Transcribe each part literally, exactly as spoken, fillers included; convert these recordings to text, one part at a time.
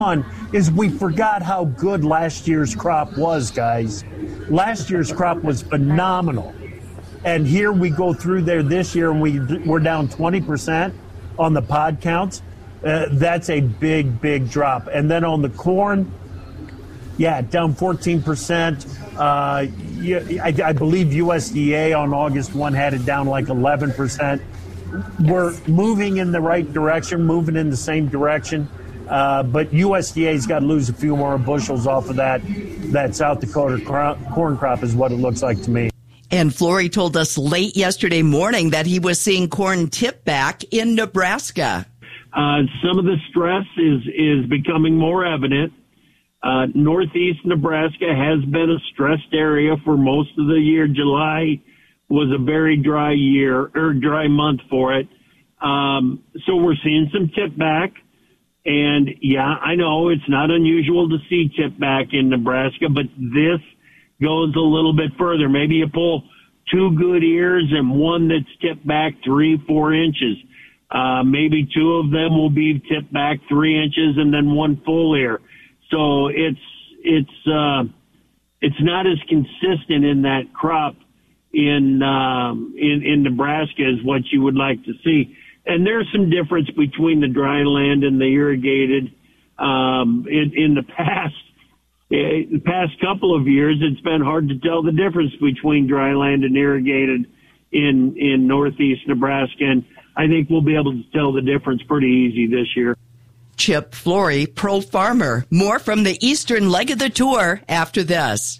on is we forgot how good last year's crop was, guys. Last year's crop was phenomenal. And here we go through there this year, and we, we're down twenty percent on the pod counts. Uh, that's a big, big drop. And then on the corn, yeah, down fourteen percent. Uh, yeah, I, I believe U S D A on August first had it down like eleven percent. We're moving in the right direction, moving in the same direction. Uh, but U S D A's got to lose a few more bushels off of that. That South Dakota cro- corn crop is what it looks like to me. And Flory told us late yesterday morning that he was seeing corn tip back in Nebraska. Uh, some of the stress is, is becoming more evident. Uh, Northeast Nebraska has been a stressed area for most of the year. July was a very dry year, or dry month for it. Um, so we're seeing some tip back. And yeah, I know it's not unusual to see tip back in Nebraska, but this goes a little bit further. Maybe you pull two good ears and one that's tipped back three, four inches. Uh, maybe two of them will be tipped back three inches and then one full ear. So it's, it's, uh, it's not as consistent in that crop in, um, in, in Nebraska as what you would like to see. And there's some difference between the dry land and the irrigated. Um, in, in the past, the past couple of years, it's been hard to tell the difference between dry land and irrigated in, in Northeast Nebraska. And I think we'll be able to tell the difference pretty easy this year. Chip Flory, Pro Farmer. More from the eastern leg of the tour after this.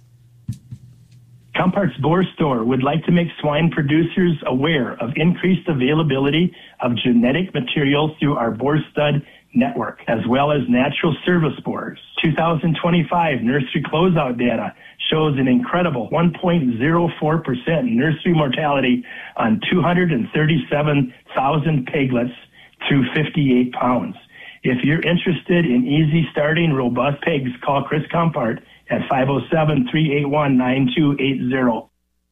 Compart's Boar Store would like to make swine producers aware of increased availability of genetic material through our boar stud network, as well as natural service boars. two thousand twenty-five nursery closeout data shows an incredible one point zero four percent nursery mortality on two hundred thirty-seven thousand piglets through fifty-eight pounds. If you're interested in easy starting robust pigs, call Chris Compart at five oh seven, three eight one, nine two eight zero.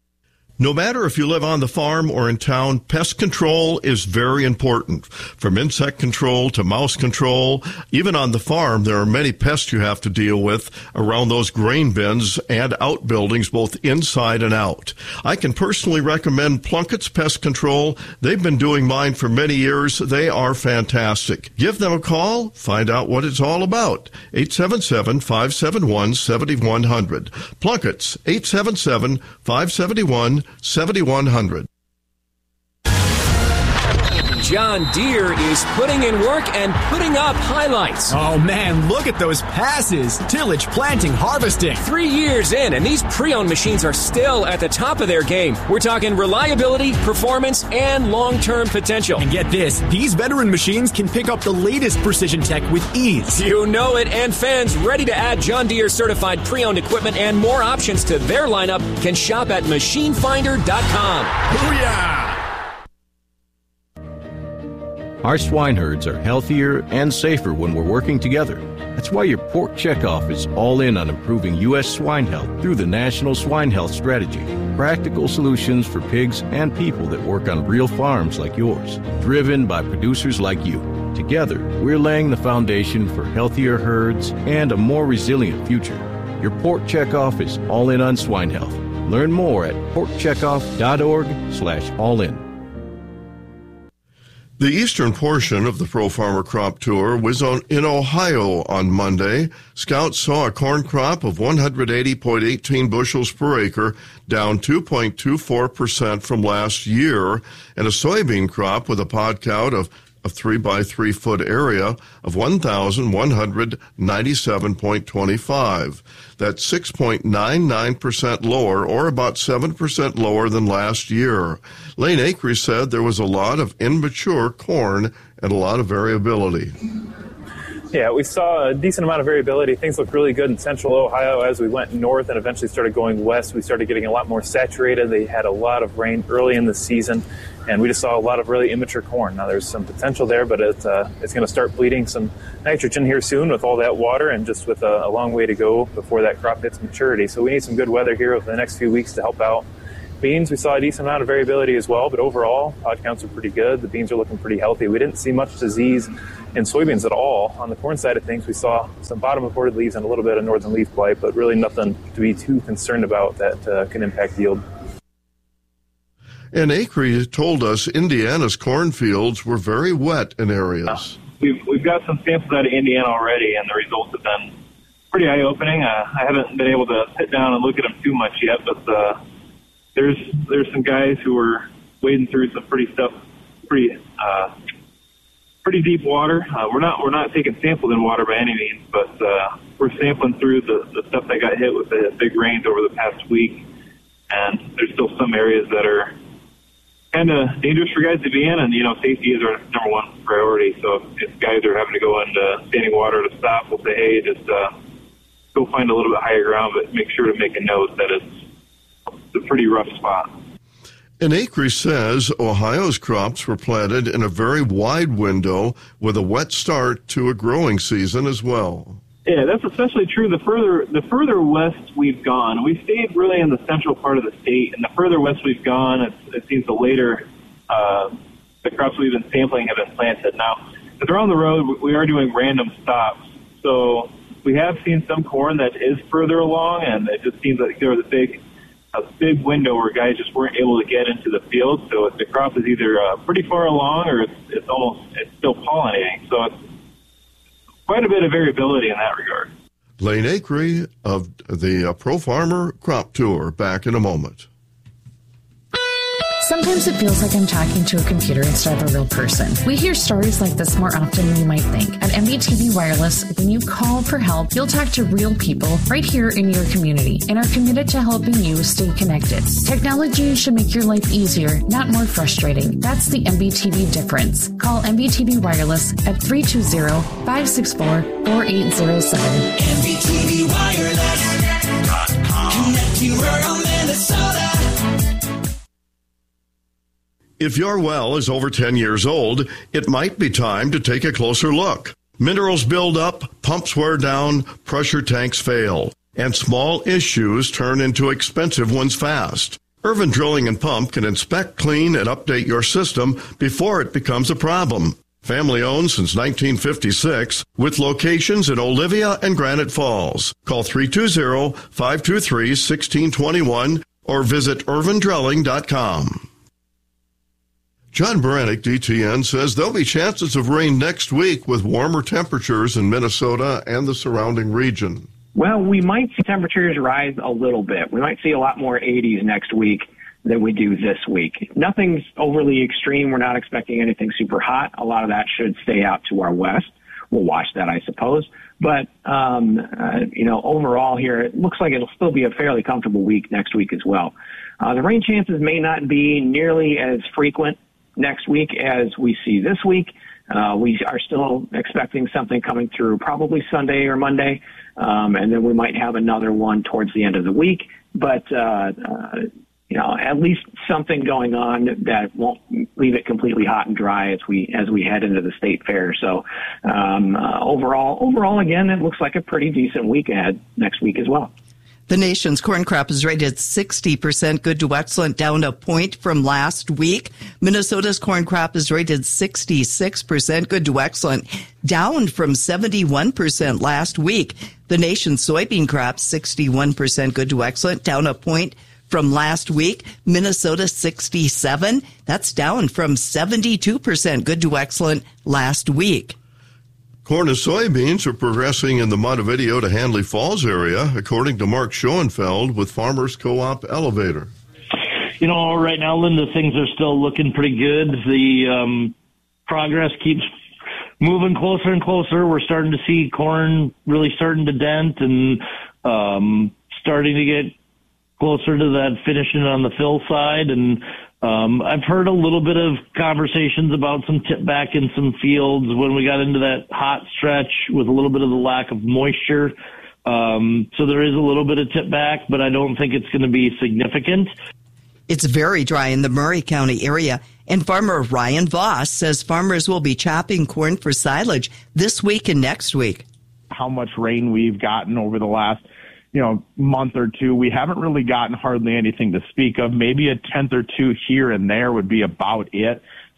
No matter if you live on the farm or in town, pest control is very important. From insect control to mouse control, even on the farm, there are many pests you have to deal with around those grain bins and outbuildings, both inside and out. I can personally recommend Plunkett's Pest Control. They've been doing mine for many years. They are fantastic. Give them a call. Find out what it's all about. eight seven seven, five seven one, seven one zero zero. Plunkett's, eight seven seven, five seven one, seven one zero zero. John Deere is putting in work and putting up highlights. Oh man, look at those passes. Tillage, planting, harvesting. Three years in, and these pre-owned machines are still at the top of their game. We're talking reliability, performance, and long-term potential. And get this, these veteran machines can pick up the latest precision tech with ease. You know it, and fans ready to add John Deere certified pre-owned equipment and more options to their lineup can shop at machine finder dot com. Booyah! Our swine herds are healthier and safer when we're working together. That's why your Pork Checkoff is all in on improving U S swine health through the National Swine Health Strategy. Practical solutions for pigs and people that work on real farms like yours, driven by producers like you. Together, we're laying the foundation for healthier herds and a more resilient future. Your Pork Checkoff is all in on swine health. Learn more at pork checkoff dot org slash all in. The eastern portion of the Pro Farmer Crop Tour was on, in Ohio on Monday. Scouts saw a corn crop of one hundred eighty point one eight bushels per acre, down two point two four percent from last year, and a soybean crop with a pod count of a three by three foot area of one thousand one hundred ninety-seven point two five. That's six point nine nine percent lower, or about seven percent lower than last year. Lane Acre said there was a lot of immature corn and a lot of variability. Yeah, we saw a decent amount of variability. Things looked really good in central Ohio as we went north and eventually started going west. We started getting a lot more saturated. They had a lot of rain early in the season, and we just saw a lot of really immature corn. Now, there's some potential there, but it, uh, it's going to start bleeding some nitrogen here soon with all that water and just with a, a long way to go before that crop hits maturity. So we need some good weather here over the next few weeks to help out. Beans, we saw a decent amount of variability as well, but overall, pod counts are pretty good. The beans are looking pretty healthy. We didn't see much disease in soybeans at all. On the corn side of things, we saw some bottom reported leaves and a little bit of northern leaf blight, but really nothing to be too concerned about that uh, can impact yield. And Acre told us Indiana's cornfields were very wet in areas. We've we've got some samples out of Indiana already, and the results have been pretty eye-opening. Uh, I haven't been able to sit down and look at them too much yet, but uh, there's there's some guys who are wading through some pretty stuff, pretty uh, pretty deep water. Uh, we're not we're not taking samples in water by any means, but uh, we're sampling through the, the stuff that got hit with the big rains over the past week, and there's still some areas that are kind of dangerous for guys to be in, and, you know, safety is our number one priority. So if, if guys are having to go into standing water to stop, we'll say, hey, just uh, go find a little bit higher ground, but make sure to make a note that it's a pretty rough spot. And Acre says Ohio's crops were planted in a very wide window with a wet start to a growing season as well. Yeah, that's especially true the further the further west we've gone. We've stayed really in the central part of the state, and the further west we've gone, it, it seems the later uh, the crops we've been sampling have been planted. Now, if they're on the road, we are doing random stops. So we have seen some corn that is further along, and it just seems like there was a big a big window where guys just weren't able to get into the field. So if the crop is either uh, pretty far along or it's, it's almost it's still pollinating. So it's quite a bit of variability in that regard. Lane Acre of the uh, Pro Farmer Crop Tour, back in a moment. Sometimes it feels like I'm talking to a computer instead of a real person. We hear stories like this more often than you might think. At M B T V Wireless, when you call for help, you'll talk to real people right here in your community and are committed to helping you stay connected. Technology should make your life easier, not more frustrating. That's the M B T V difference. Call M B T V Wireless at three two zero, five six four, four eight zero seven. M B T V Wireless dot com. Connect you rural Minnesota. If your well is over ten years old, it might be time to take a closer look. Minerals build up, pumps wear down, pressure tanks fail, and small issues turn into expensive ones fast. Irvin Drilling and Pump can inspect, clean, and update your system before it becomes a problem. Family owned since nineteen fifty-six, with locations in Olivia and Granite Falls. Call three two zero, five two three, one six two one or visit irvin drilling dot com. John Baranek, D T N, says there'll be chances of rain next week with warmer temperatures in Minnesota and the surrounding region. Well, we might see temperatures rise a little bit. We might see a lot more eighties next week than we do this week. Nothing's overly extreme. We're not expecting anything super hot. A lot of that should stay out to our west. We'll watch that, I suppose. But, um, uh, you know, overall here, it looks like it'll still be a fairly comfortable week next week as well. Uh, the rain chances may not be nearly as frequent next week as we see this week. Uh, we are still expecting something coming through probably Sunday or Monday, um, and then we might have another one towards the end of the week. But, uh, uh, you know, at least something going on that won't leave it completely hot and dry as we as we head into the state fair. So um, uh, overall, overall, again, it looks like a pretty decent week ahead next week as well. The nation's corn crop is rated sixty percent good to excellent, down a point from last week. Minnesota's corn crop is rated sixty-six percent good to excellent, down from seventy-one percent last week. The nation's soybean crop, sixty-one percent good to excellent, down a point from last week. Minnesota, sixty-seven. That's down from seventy-two percent good to excellent last week. Corn and soybeans are progressing in the Montevideo to Handley Falls area, according to Mark Schoenfeld with Farmers Co-op Elevator. You know, right now, Linda, things are still looking pretty good. The um, progress keeps moving closer and closer. We're starting to see corn really starting to dent and um, starting to get closer to that finishing on the fill side. And Um, I've heard a little bit of conversations about some tip back in some fields when we got into that hot stretch with a little bit of the lack of moisture. Um, so there is a little bit of tip back, but I don't think it's going to be significant. It's very dry in the Murray County area, and farmer Ryan Voss says farmers will be chopping corn for silage this week and next week. How much rain we've gotten over the last you know, month or two, we haven't really gotten hardly anything to speak of. Maybe a tenth or two here and there would be about it.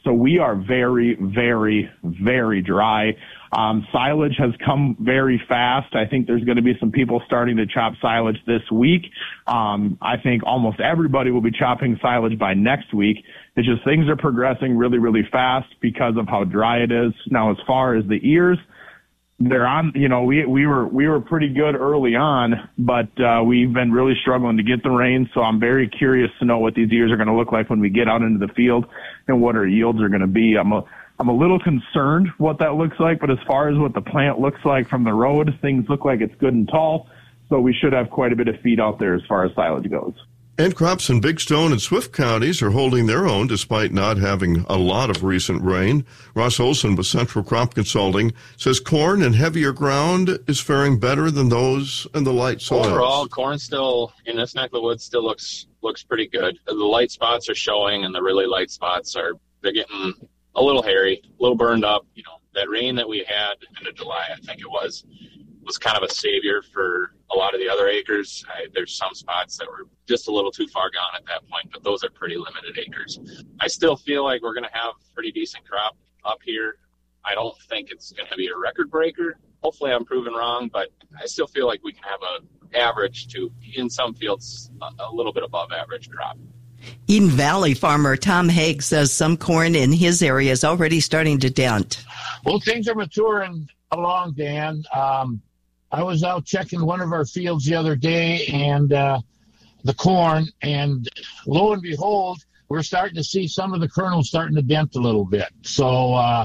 So we are very, very, very dry. Um, silage has come very fast. I think there's going to be some people starting to chop silage this week. Um, I think almost everybody will be chopping silage by next week. It's just things are progressing really, really fast because of how dry it is. Now, as far as the ears, they're on, you know, we, we were, we were pretty good early on, but, uh, we've been really struggling to get the rain. So I'm very curious to know what these ears are going to look like when we get out into the field and what our yields are going to be. I'm a, I'm a little concerned what that looks like, but as far as what the plant looks like from the road, things look like it's good and tall. So we should have quite a bit of feed out there as far as silage goes. And crops in Big Stone and Swift counties are holding their own despite not having a lot of recent rain. Ross Olson with Central Crop Consulting says corn in heavier ground is faring better than those in the light soils. Overall, corn still, in this neck of the woods, still looks looks pretty good. The light spots are showing, and the really light spots are, they're getting a little hairy, a little burned up. You know, that rain that we had end of July, I think it was, was kind of a savior for a lot of the other acres. I, there's some spots that were just a little too far gone at that point, but those are pretty limited acres. I still feel like we're going to have a pretty decent crop up here. I don't think it's going to be a record breaker. Hopefully I'm proven wrong, but I still feel like we can have a average to, in some fields, a, a little bit above average crop. Eden Valley farmer Tom Haig says some corn in his area is already starting to dent. Well, things are maturing along, Dan. Um, I was out checking one of our fields the other day and uh, the corn, and lo and behold, we're starting to see some of the kernels starting to dent a little bit. So uh,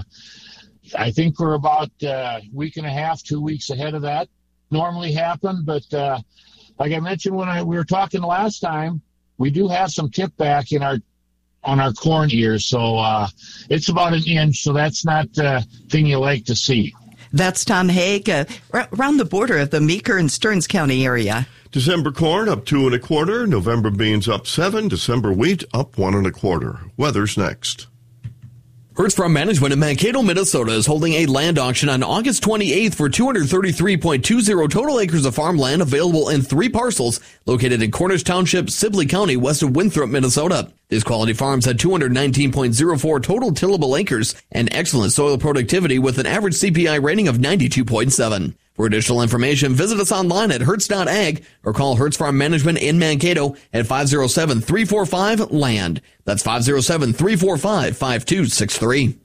I think we're about a week and a half, two weeks ahead of that. Normally happen, but uh, like I mentioned when I, we were talking last time, we do have some tip back in our on our corn ears, so uh, it's about an inch, so that's not a thing you like to see. That's Tom Haig, uh, r- around the border of the Meeker and Stearns County area. December corn up two and a quarter, November beans up seven, December wheat up one and a quarter. Weather's next. Hertz Farm Management in Mankato, Minnesota is holding a land auction on August twenty-eighth for two hundred thirty-three point two zero total acres of farmland available in three parcels located in Cornish Township, Sibley County, west of Winthrop, Minnesota. These quality farms had two hundred nineteen point zero four total tillable acres and excellent soil productivity with an average C P I rating of ninety-two point seven. For additional information, visit us online at hertz dot ag or call Hertz Farm Management in Mankato at five oh seven, three four five, land. That's five oh seven, three four five, five two six three.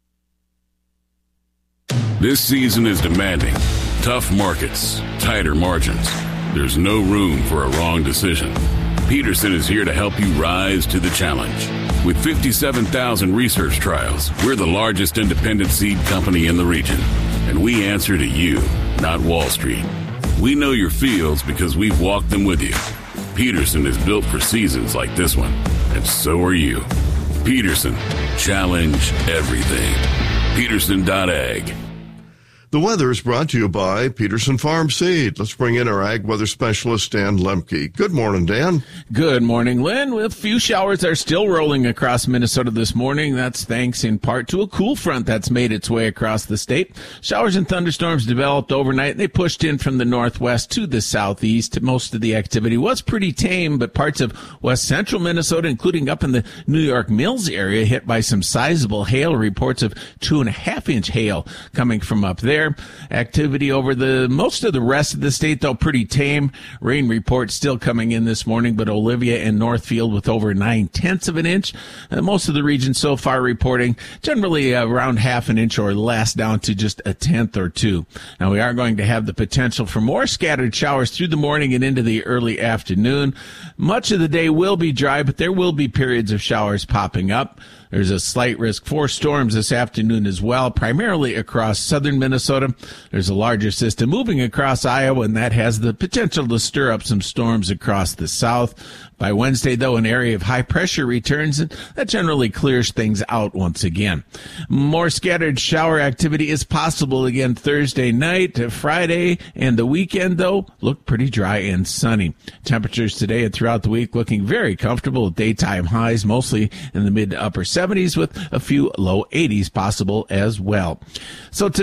This season is demanding. Tough markets, tighter margins. There's no room for a wrong decision. Peterson is here to help you rise to the challenge. With fifty-seven thousand research trials, we're the largest independent seed company in the region. And we answer to you, not Wall Street. We know your fields because we've walked them with you. Peterson is built for seasons like this one, and so are you. Peterson, challenge everything. Peterson dot ag. The weather is brought to you by Peterson Farm Seed. Let's bring in our ag weather specialist, Dan Lemke. Good morning, Dan. Good morning, Lynn. A few showers are still rolling across Minnesota this morning. That's thanks in part to a cool front that's made its way across the state. Showers and thunderstorms developed overnight. They pushed in from the northwest to the southeast. Most of the activity was pretty tame, but parts of west central Minnesota, including up in the New York Mills area, hit by some sizable hail. Reports of two and a half inch hail coming from up there. Activity over the most of the rest of the state, though, pretty tame. Rain reports still coming in this morning, but Olivia and Northfield with over nine tenths of an inch. Uh, most of the region so far reporting generally uh, around half an inch or less, down to just a tenth or two. Now, we are going to have the potential for more scattered showers through the morning and into the early afternoon. Much of the day will be dry, but there will be periods of showers popping up. There's a slight risk for storms this afternoon as well, primarily across southern Minnesota. There's a larger system moving across Iowa, and that has the potential to stir up some storms across the south. By Wednesday, though, an area of high pressure returns, and that generally clears things out once again. More scattered shower activity is possible again Thursday night, Friday, and the weekend, though, look pretty dry and sunny. Temperatures today and throughout the week looking very comfortable with daytime highs, mostly in the mid to upper seventies with a few low eighties possible as well. So today we'll feature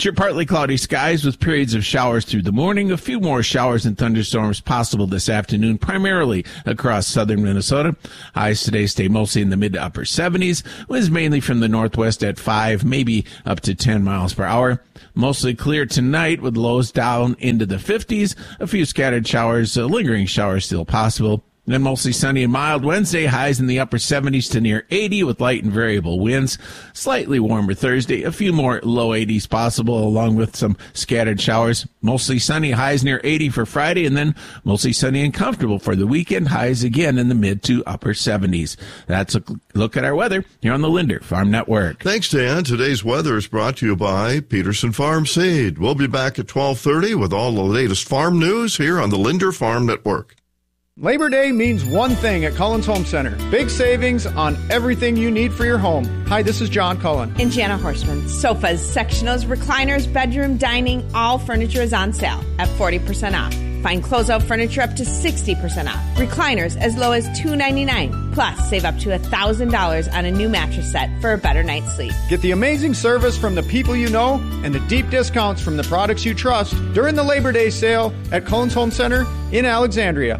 future, partly cloudy skies with periods of showers through the morning. A few more showers and thunderstorms possible this afternoon, primarily across southern Minnesota. Highs today stay mostly in the mid to upper seventies. Winds mainly from the northwest at five, maybe up to ten miles per hour. Mostly clear tonight with lows down into the fifties. A few scattered showers, uh, lingering showers still possible. Then mostly sunny and mild Wednesday, highs in the upper seventies to near eighty with light and variable winds. Slightly warmer Thursday, a few more low eighties possible along with some scattered showers. Mostly sunny, highs near eighty for Friday, and then mostly sunny and comfortable for the weekend, highs again in the mid to upper seventies. That's a look at our weather here on the Linder Farm Network. Thanks, Dan. Today's weather is brought to you by Peterson Farm Seed. We'll be back at twelve thirty with all the latest farm news here on the Linder Farm Network. Labor Day means one thing at Cullen's Home Center. Big savings on everything you need for your home. Hi, this is John Cullen. And Jana Horstman. Sofas, sectionals, recliners, bedroom, dining, all furniture is on sale at forty percent off. Find closeout furniture up to sixty percent off. Recliners as low as two hundred ninety-nine dollars. Plus, save up to one thousand dollars on a new mattress set for a better night's sleep. Get the amazing service from the people you know and the deep discounts from the products you trust during the Labor Day sale at Cullen's Home Center in Alexandria.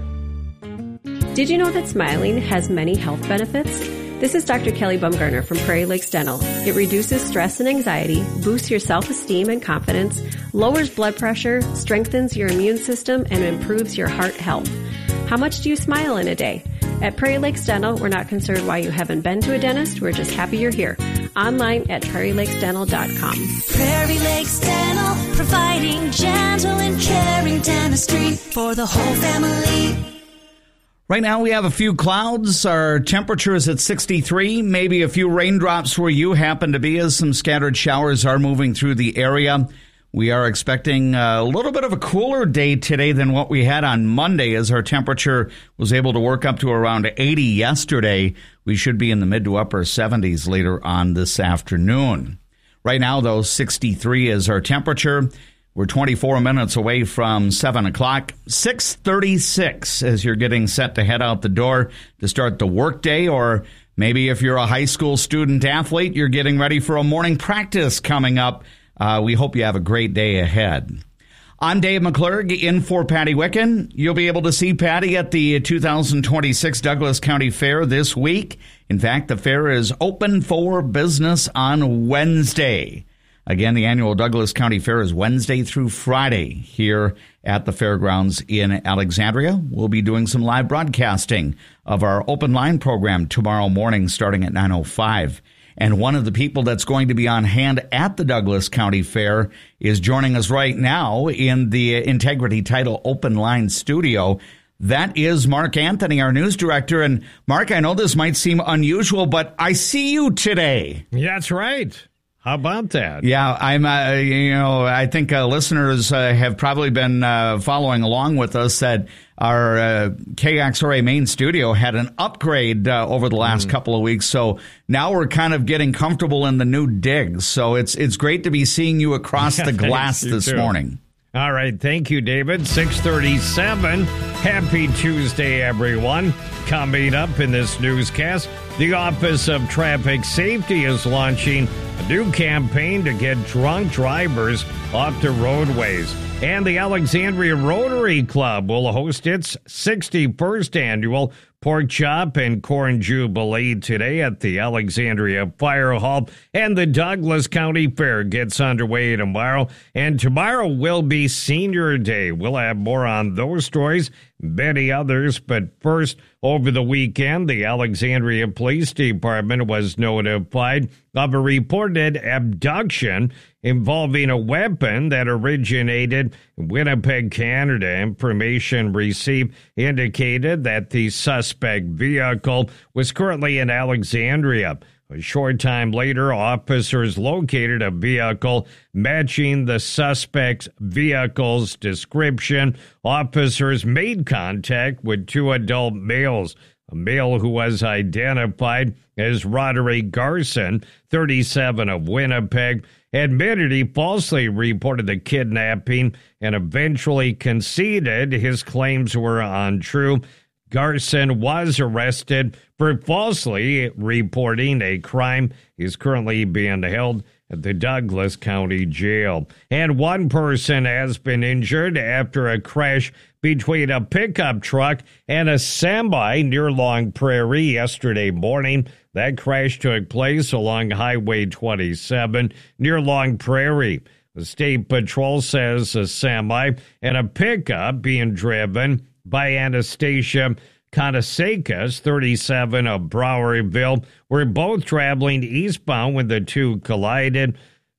Did you know that smiling has many health benefits? This is Doctor Kelly Bumgarner from Prairie Lakes Dental. It reduces stress and anxiety, boosts your self-esteem and confidence, lowers blood pressure, strengthens your immune system, and improves your heart health. How much do you smile in a day? At Prairie Lakes Dental, we're not concerned why you haven't been to a dentist. We're just happy you're here. Online at prairie lakes dental dot com. Prairie Lakes Dental, providing gentle and caring dentistry for the whole family. Right now we have a few clouds. Our temperature is at sixty-three, maybe a few raindrops where you happen to be as some scattered showers are moving through the area. We are expecting a little bit of a cooler day today than what we had on Monday, as our temperature was able to work up to around eighty yesterday. We should be in the mid to upper seventies later on this afternoon. Right now, though, sixty-three is our temperature. We're twenty-four minutes away from seven o'clock. six thirty-six as you're getting set to head out the door to start the workday, or maybe if you're a high school student athlete, you're getting ready for a morning practice coming up. Uh, we hope you have a great day ahead. I'm Dave McClurg in for Patty Wicken. You'll be able to see Patty at the two thousand twenty-six Douglas County Fair this week. In fact, the fair is open for business on Wednesday. Again, the annual Douglas County Fair is Wednesday through Friday here at the fairgrounds in Alexandria. We'll be doing some live broadcasting of our open line program tomorrow morning starting at nine oh five. And one of the people that's going to be on hand at the Douglas County Fair is joining us right now in the Integrity Title Open Line studio. That is Mark Anthony, our news director. And Mark, I know this might seem unusual, but I see you today. Yeah, that's right. How about that? Yeah, I'm. Uh, you know, I think uh, listeners uh, have probably been uh, following along with us that our uh, K X R A main studio had an upgrade uh, over the last mm. couple of weeks. So now we're kind of getting comfortable in the new digs. So it's it's great to be seeing you across yeah, the glass this too. morning. All right, thank you, David. six thirty-seven. Happy Tuesday, everyone. Coming up in this newscast, the Office of Traffic Safety is launching a new campaign to get drunk drivers off the roadways. And the Alexandria Rotary Club will host its sixty-first annual Pork Chop and Corn Jubilee today at the Alexandria Fire Hall. And the Douglas County Fair gets underway tomorrow. And tomorrow will be Senior Day. We'll have more on those stories, many others. But first, over the weekend, the Alexandria Police Department was notified of a reported abduction involving a weapon that originated in Winnipeg, Canada. Information received indicated that the suspect vehicle was currently in Alexandria. A short time later, officers located a vehicle matching the suspect's vehicle's description. Officers made contact with two adult males. A male who was identified as Roderick Garson, thirty-seven, of Winnipeg, admitted he falsely reported the kidnapping and eventually conceded his claims were untrue. Garson was arrested for falsely reporting a crime. He's currently being held at the Douglas County Jail. And one person has been injured after a crash between a pickup truck and a semi near Long Prairie yesterday morning. That crash took place along Highway twenty-seven near Long Prairie. The State Patrol says a semi and a pickup being driven by Anastasia Conasecas, thirty-seven, of Browerville, were both traveling eastbound when the two collided.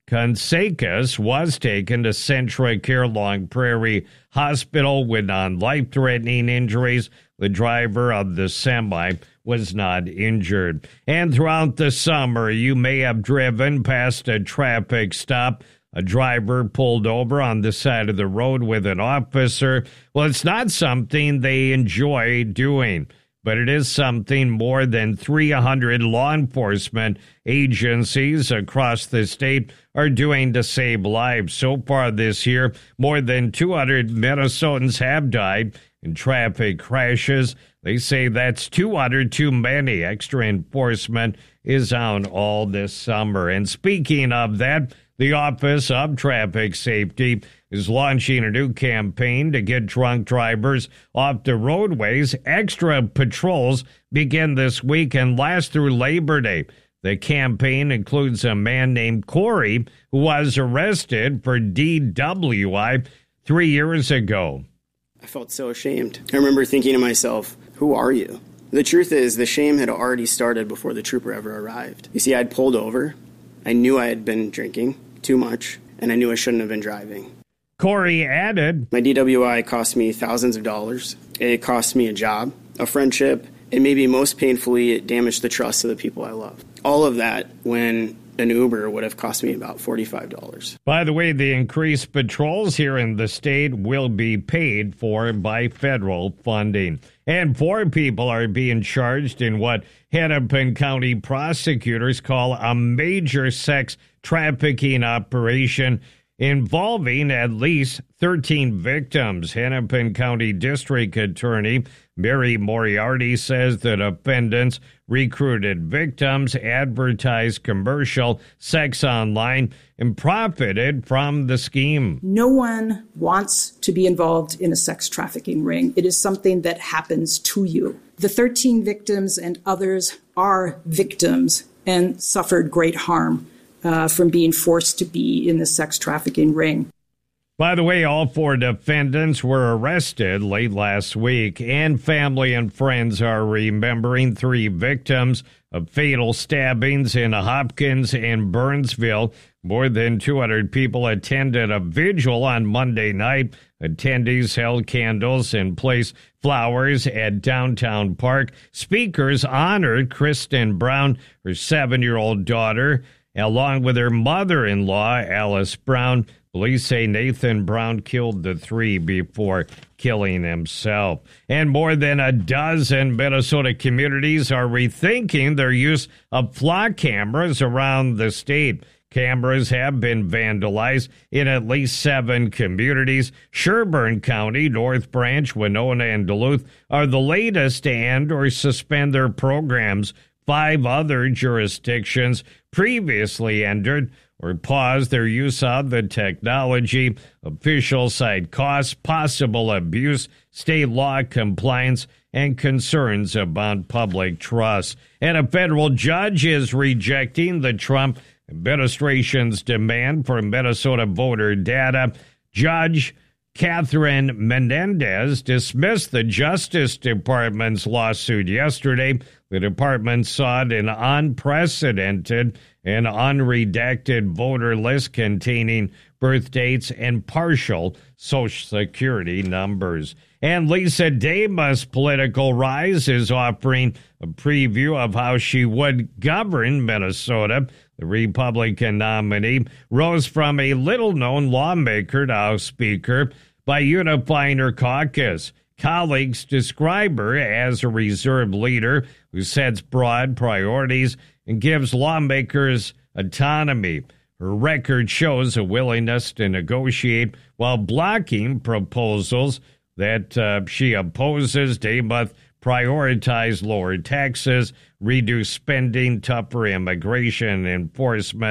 Consecas was taken to CentraCare Long Prairie Hospital with non-life-threatening injuries. The driver of the semi was not injured. And throughout the summer, you may have driven past a traffic stop. A driver pulled over on the side of the road with an officer. Well, it's not something they enjoy doing, but it is something more than three hundred law enforcement agencies across the state are doing to save lives. So far this year, more than two hundred Minnesotans have died in traffic crashes. They say that's two hundred too many. Extra enforcement is on all this summer. And speaking of that, the Office of Traffic Safety is launching a new campaign to get drunk drivers off the roadways. Extra patrols begin this week and last through Labor Day. The campaign includes a man named Corey who was arrested for D W I three years ago. I felt so ashamed. I remember thinking to myself, who are you? The truth is, the shame had already started before the trooper ever arrived. You see, I'd pulled over. I knew I had been drinking too much, and I knew I shouldn't have been driving. Corey added, my D W I cost me thousands of dollars. It cost me a job, a friendship, and maybe most painfully, it damaged the trust of the people I love. All of that when an Uber would have cost me about forty-five dollars. By the way, the increased patrols here in the state will be paid for by federal funding. And four people are being charged in what Hennepin County prosecutors call a major sex trafficking operation involving at least thirteen victims. Hennepin County District Attorney Mary Moriarty says the defendants recruited victims, advertised commercial sex online, and profited from the scheme. No one wants to be involved in a sex trafficking ring. It is something that happens to you. The thirteen victims and others are victims and suffered great harm uh, from being forced to be in the sex trafficking ring. By the way, all four defendants were arrested late last week, and family and friends are remembering three victims of fatal stabbings in Hopkins and Burnsville. More than two hundred people attended a vigil on Monday night. Attendees held candles and placed flowers at Downtown Park. Speakers honored Kristen Brown, her seven-year-old daughter, along with her mother-in-law, Alice Brown. Police say Nathan Brown killed the three before killing himself. And more than a dozen Minnesota communities are rethinking their use of flock cameras around the state. Cameras have been vandalized in at least seven communities. Sherburne County, North Branch, Winona, and Duluth are the latest to end or suspend their programs. Five other jurisdictions previously ended or paused their use of the technology. Officials cite costs, possible abuse, state law compliance, and concerns about public trust. And a federal judge is rejecting the Trump administration's demand for Minnesota voter data. Judge Catherine Menendez dismissed the Justice Department's lawsuit yesterday. The department sought an unprecedented and unredacted voter list containing birth dates and partial Social Security numbers. And Lisa Damas' political rise is offering a preview of how she would govern Minnesota. The Republican nominee rose from a little-known lawmaker to House Speaker by unifying her caucus. Colleagues describe her as a reserved leader who sets broad priorities and gives lawmakers autonomy. Her record shows a willingness to negotiate while blocking proposals that uh, she opposes. Damas prioritize lower taxes, reduce spending, tougher immigration enforcement,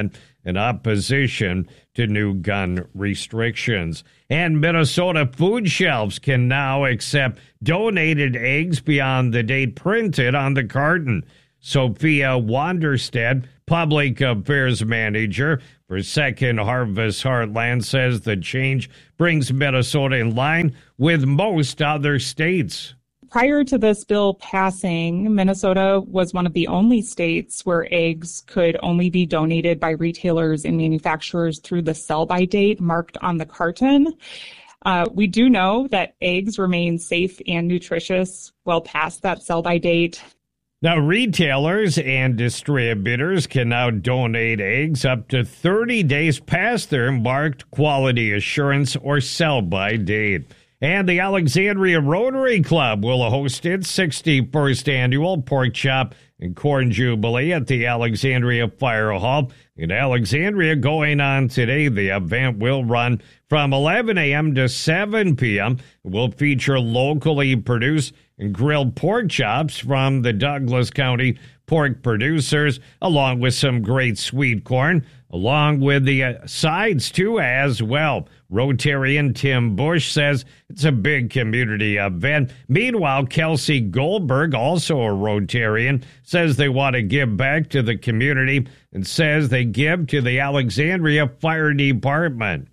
in opposition to new gun restrictions. And Minnesota food shelves can now accept donated eggs beyond the date printed on the carton. Sophia Wanderstedt, Public Affairs Manager for Second Harvest Heartland, says the change brings Minnesota in line with most other states. Prior to this bill passing, Minnesota was one of the only states where eggs could only be donated by retailers and manufacturers through the sell-by date marked on the carton. Uh, we do know that eggs remain safe and nutritious well past that sell-by date. Now, retailers and distributors can now donate eggs up to thirty days past their marked quality assurance or sell-by date. And the Alexandria Rotary Club will host its sixty-first annual Pork Chop and Corn Jubilee at the Alexandria Fire Hall in Alexandria going on today. The event will run from eleven a.m. to seven p.m. It will feature locally produced and grilled pork chops from the Douglas County pork producers, along with some great sweet corn, along with the uh, sides, too, as well. Rotarian Tim Bush says it's a big community event. Meanwhile, Kelsey Goldberg, also a Rotarian, says they want to give back to the community and says they give to the Alexandria Fire Department.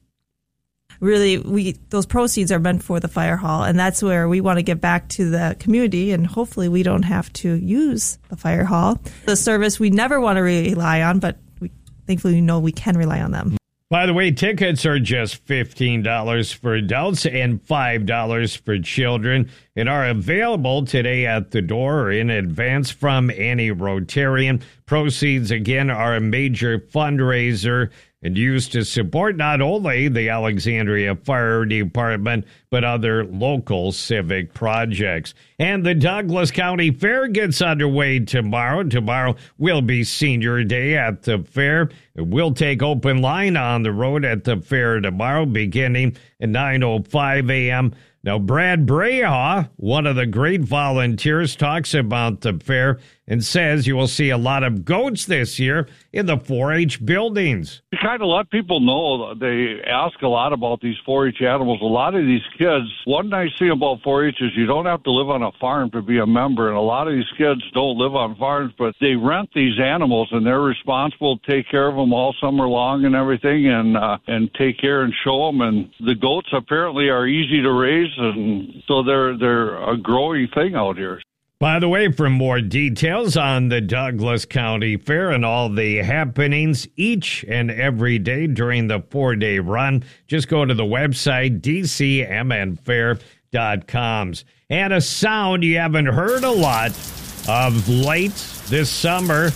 Really, we those proceeds are meant for the fire hall, and that's where we want to give back to the community, and hopefully we don't have to use the fire hall. The service we never want to rely on, but we thankfully we know we can rely on them. By the way, tickets are just fifteen dollars for adults and five dollars for children and are available today at the door or in advance from any Rotarian. Proceeds, again, are a major fundraiser and used to support not only the Alexandria Fire Department, but other local civic projects. And the Douglas County Fair gets underway tomorrow. Tomorrow will be Senior Day at the fair. We'll take open line on the road at the fair tomorrow, beginning at nine oh five a.m. Now, Brad Breha, one of the great volunteers, talks about the fair and says you will see a lot of goats this year in the four H buildings. You kind of let people know. They ask a lot about these four H animals. A lot of these kids, one nice thing about four H is you don't have to live on a farm to be a member, and a lot of these kids don't live on farms, but they rent these animals, and they're responsible to take care of them all summer long and everything, and uh, and take care and show them. And the goats apparently are easy to raise, and so they're they're a growing thing out here. By the way, for more details on the Douglas County Fair and all the happenings each and every day during the four-day run, just go to the website d c m n fair dot com. And a sound you haven't heard a lot of late this summer.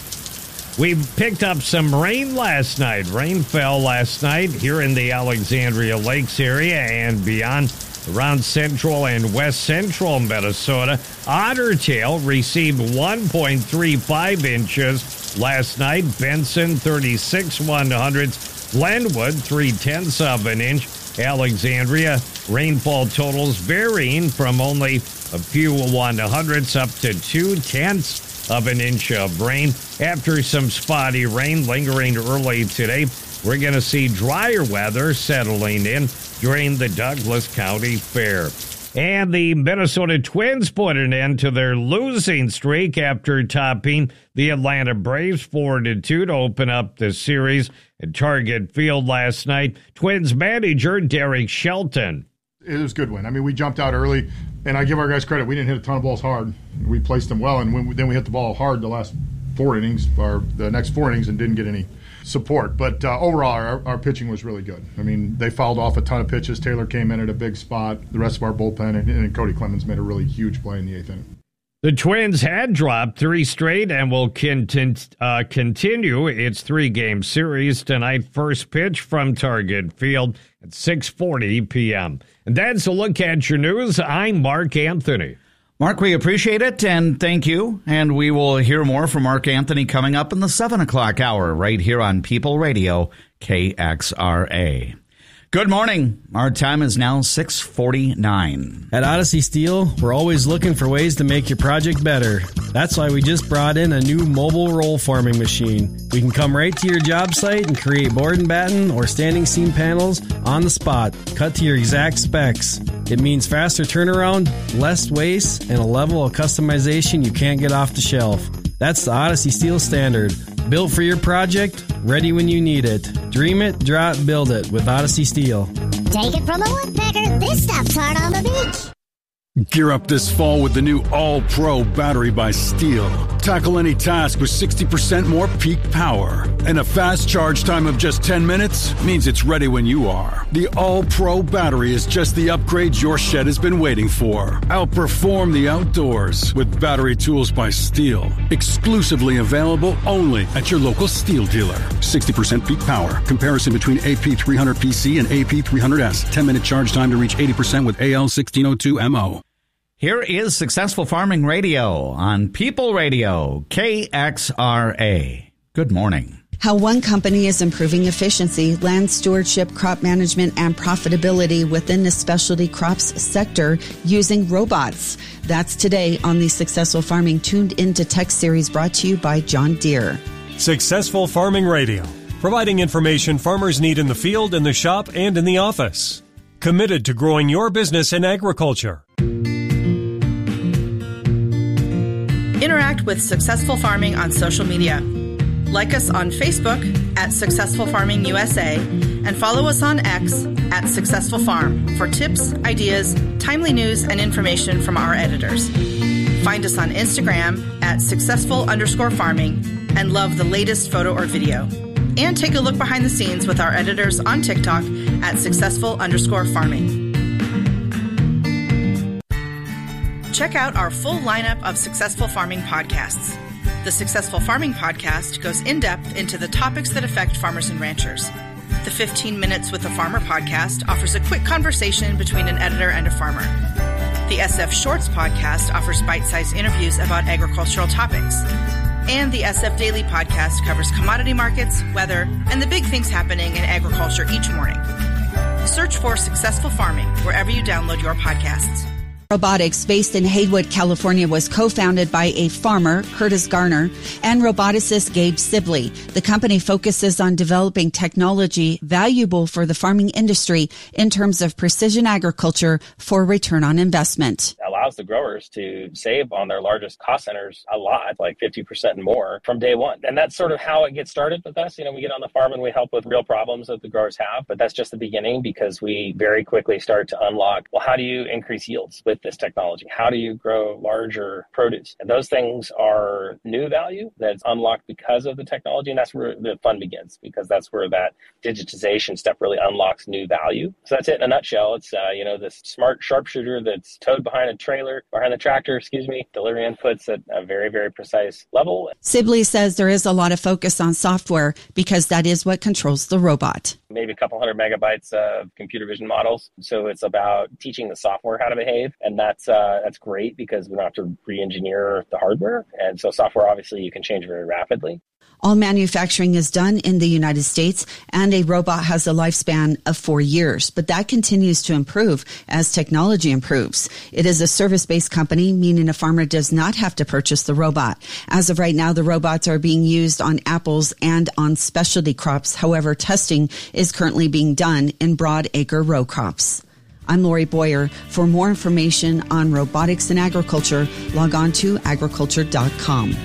We picked up some rain last night. Rain fell last night here in the Alexandria Lakes area and beyond. Around central and west central Minnesota, Ottertail received one point three five inches last night. Benson, thirty-six one hundredths. Glenwood, three tenths of an inch. Alexandria, rainfall totals varying from only a few one hundredths up to two tenths of an inch of rain. After some spotty rain lingering early today, we're going to see drier weather settling in during the Douglas County Fair. And the Minnesota Twins put an end to their losing streak after topping the Atlanta Braves four to two to open up the series at Target Field last night. Twins manager Derek Shelton. It was a good win. I mean, we jumped out early, and I give our guys credit. We didn't hit a ton of balls hard. We placed them well, and when we, then we hit the ball hard the last four innings, or the next four innings, and didn't get any support. But uh, overall, our, our pitching was really good. I mean, they fouled off a ton of pitches. Taylor came in at a big spot. The rest of our bullpen, and, and Cody Clemens made a really huge play in the eighth inning. The Twins had dropped three straight and will content, uh, continue its three-game series tonight. First pitch from Target Field at six forty p.m. And that's a look at your news. I'm Mark Anthony. Mark, we appreciate it, and thank you. And we will hear more from Mark Anthony coming up in the seven o'clock hour right here on People Radio, K X R A. Good morning. Our time is now six forty-nine. At Odyssey Steel, we're always looking for ways to make your project better. That's why we just brought in a new mobile roll forming machine. We can come right to your job site and create board and batten or standing seam panels on the spot, cut to your exact specs. It means faster turnaround, less waste, and a level of customization you can't get off the shelf. That's the Odyssey Steel standard. Built for your project, ready when you need it. Dream it, draw it, build it with Odyssey Steel. Take it from a woodpecker, this stuff's hard on the beach. Gear up this fall with the new All-Pro battery by Steel. Tackle any task with sixty percent more peak power. And a fast charge time of just ten minutes means it's ready when you are. The All-Pro battery is just the upgrade your shed has been waiting for. Outperform the outdoors with battery tools by Steel. Exclusively available only at your local Steel dealer. sixty percent peak power. Comparison between A P three hundred P C and A P three hundred S. ten minute charge time to reach eighty percent with A L sixteen oh two M O. Here is Successful Farming Radio on People Radio, K X R A. Good morning. How one company is improving efficiency, land stewardship, crop management, and profitability within the specialty crops sector using robots. That's today on the Successful Farming Tuned Into Tech series brought to you by John Deere. Successful Farming Radio, providing information farmers need in the field, in the shop, and in the office. Committed to growing your business in agriculture. Interact with Successful Farming on social media. Like us on Facebook at Successful Farming U S A and follow us on X at Successful Farm for tips, ideas, timely news, and information from our editors. Find us on Instagram at Successful underscore farming and love the latest photo or video. And take a look behind the scenes with our editors on TikTok at Successful underscore farming. Check out our full lineup of Successful Farming podcasts. The Successful Farming podcast goes in-depth into the topics that affect farmers and ranchers. The fifteen Minutes with a Farmer podcast offers a quick conversation between an editor and a farmer. The S F Shorts podcast offers bite-sized interviews about agricultural topics. And the S F Daily podcast covers commodity markets, weather, and the big things happening in agriculture each morning. Search for Successful Farming wherever you download your podcasts. Robotics, based in Haywood, California, was co-founded by a farmer, Curtis Garner, and roboticist Gabe Sibley. The company focuses on developing technology valuable for the farming industry in terms of precision agriculture for return on investment. It allows the growers to save on their largest cost centers a lot, like fifty percent and more from day one. And that's sort of how it gets started with us. You know, we get on the farm and we help with real problems that the growers have, but that's just the beginning because we very quickly start to unlock, well, how do you increase yields with this technology? How do you grow larger produce? And those things are new value that's unlocked because of the technology. And that's where the fun begins, because that's where that digitization step really unlocks new value. So that's it in a nutshell. It's, uh, you know, this smart sharpshooter that's towed behind a trailer, behind the tractor, excuse me, delivering inputs at a very, very precise level. Sibley says there is a lot of focus on software because that is what controls the robot. Maybe a couple hundred megabytes of computer vision models. So it's about teaching the software how to behave. And that's uh, that's great because we don't have to re-engineer the hardware. And so software, obviously, you can change very rapidly. All manufacturing is done in the United States, and a robot has a lifespan of four years. But that continues to improve as technology improves. It is a service-based company, meaning a farmer does not have to purchase the robot. As of right now, the robots are being used on apples and on specialty crops. However, testing is currently being done in broad-acre row crops. I'm Lori Boyer. For more information on robotics in agriculture, log on to agriculture dot com.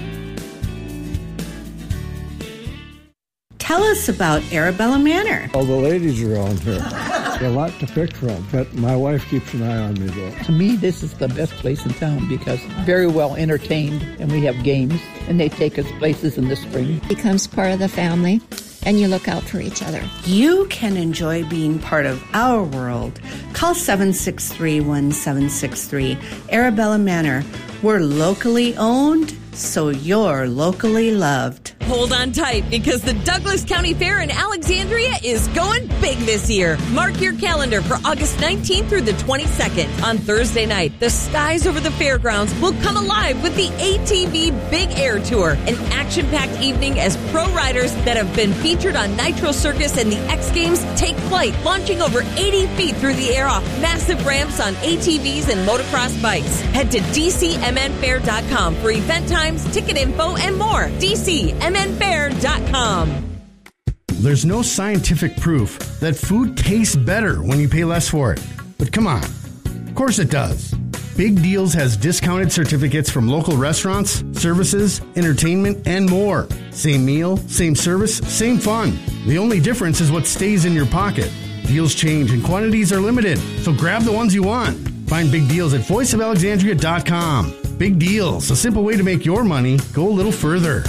Tell us about Arabella Manor. All the ladies around here. A lot to pick from, but my wife keeps an eye on me, though. To me, this is the best place in town because very well entertained, and we have games, and they take us places in the spring. Becomes part of the family, and you look out for each other. You can enjoy being part of our world. Call seven six three, one seven six three. Arabella Manor. We're locally owned, so you're locally loved. Hold on tight because the Douglas County Fair in Alexandria is going big this year. Mark your calendar for August nineteenth through the twenty-second. On Thursday night, the skies over the fairgrounds will come alive with the A T V Big Air Tour, an action-packed evening as pro riders that have been featured on Nitro Circus and the X Games take flight, launching over eighty feet through the air off massive ramps on A T Vs and motocross bikes. Head to D C M N fair dot com for event times, ticket info, and more. D C M N fair dot com. There's no scientific proof that food tastes better when you pay less for it. But come on. Of course it does. Big Deals has discounted certificates from local restaurants, services, entertainment, and more. Same meal, same service, same fun. The only difference is what stays in your pocket. Deals change and quantities are limited, so grab the ones you want. Find Big Deals at voice of alexandria dot com. Big Deals, a simple way to make your money go a little further.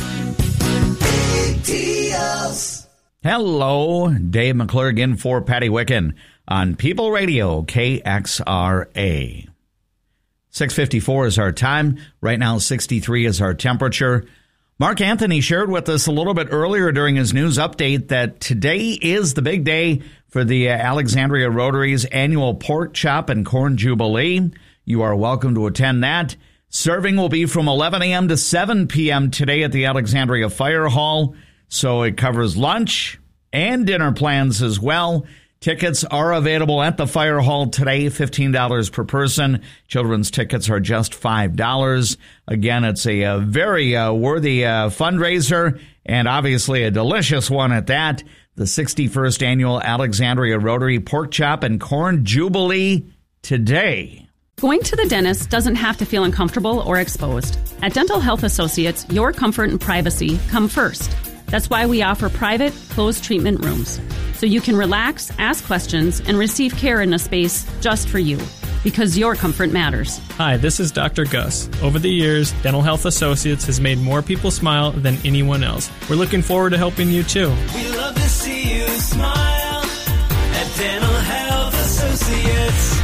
Big Deals. Hello, Dave McClurg in for Patty Wicken on People Radio K X R A. six fifty-four is our time. Right now, sixty-three is our temperature. Mark Anthony shared with us a little bit earlier during his news update that today is the big day for the Alexandria Rotary's annual Pork Chop and Corn Jubilee. You are welcome to attend that. Serving will be from eleven a.m. to seven p.m. today at the Alexandria Fire Hall. So it covers lunch and dinner plans as well. Tickets are available at the Fire Hall today, fifteen dollars per person. Children's tickets are just five dollars. Again, it's a, a very uh, worthy uh, fundraiser and obviously a delicious one at that. The sixty-first Annual Alexandria Rotary Pork Chop and Corn Jubilee today. Going to the dentist doesn't have to feel uncomfortable or exposed. At Dental Health Associates, your comfort and privacy come first. That's why we offer private, closed treatment rooms. So you can relax, ask questions, and receive care in a space just for you. Because your comfort matters. Hi, this is Doctor Gus. Over the years, Dental Health Associates has made more people smile than anyone else. We're looking forward to helping you too. We love to see you smile at Dental Health Associates.